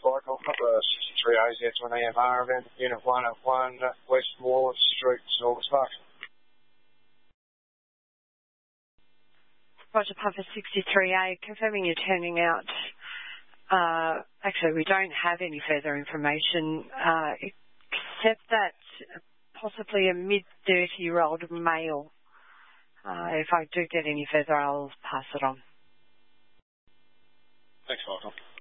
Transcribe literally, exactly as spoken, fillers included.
Michael. Number sixty-three A Z to an E M R event, Unit one oh one, West Wallet Street, August Park. Roger, Papa sixty-three A, confirming you're turning out. Uh, actually, we don't have any further information, uh, except that possibly a mid thirty-year-old male. Uh, if I do get any further, I'll pass it on. Thanks, Michael.